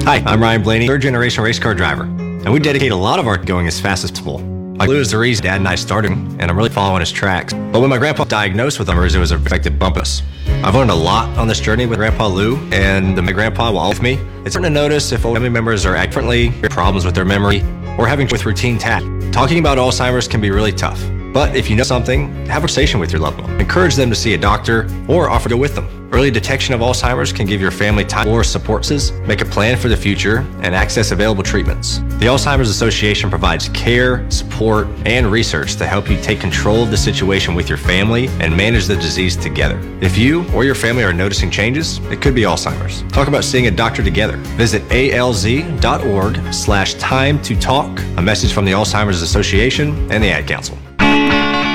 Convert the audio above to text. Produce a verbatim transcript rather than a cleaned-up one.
Hi, I'm Ryan Blaney, third generation race car driver, and we dedicate a lot of our going as fast as possible. My Lou is the reason Dad and I started, and I'm really following his tracks. But when my grandpa diagnosed with Alzheimer's, it was a affected bumpus. I've learned a lot on this journey with Grandpa Lou, and my grandpa will with me. It's important to notice if family members are acting differently, problems with their memory, or having with routine tasks. Talking about Alzheimer's can be really tough. But if you know something, have a conversation with your loved one. Encourage them to see a doctor or offer to go with them. Early detection of Alzheimer's can give your family time or support systems, make a plan for the future, and access available treatments. The Alzheimer's Association provides care, support, and research to help you take control of the situation with your family and manage the disease together. If you or your family are noticing changes, it could be Alzheimer's. Talk about seeing a doctor together. Visit alz.org slash time to talk. A message from the Alzheimer's Association and the Ad Council.